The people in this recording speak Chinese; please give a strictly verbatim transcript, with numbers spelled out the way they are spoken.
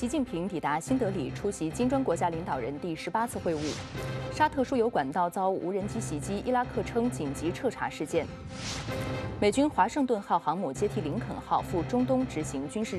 习近平抵达新德里出席金砖国家领导人第十八次会晤。沙特输油管道遭无人机袭击，伊拉克称紧急彻查事件。美军华盛顿号航母接替林肯号赴中东执行军事。